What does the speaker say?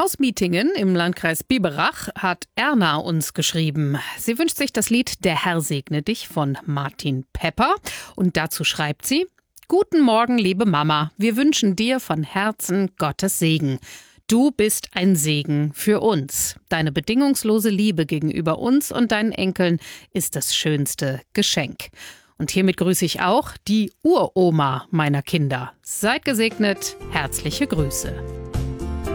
Aus Mietingen im Landkreis Biberach hat Erna uns geschrieben. Sie wünscht sich das Lied Der Herr segne dich von Martin Pepper. Und dazu schreibt sie: Guten Morgen, liebe Mama. Wir wünschen dir von Herzen Gottes Segen. Du bist ein Segen für uns. Deine bedingungslose Liebe gegenüber uns und deinen Enkeln ist das schönste Geschenk. Und hiermit grüße ich auch die Uroma meiner Kinder. Seid gesegnet, herzliche Grüße.